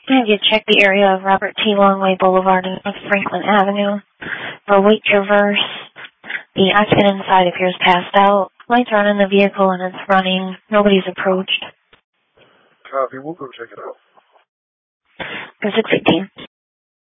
Have you checked the area of Robert T. Longway Boulevard and Franklin Avenue? For weight traverse, the occupant inside appears passed out. Lights are on in the vehicle and it's running. Nobody's approached. Copy. We'll go check it out. For 618.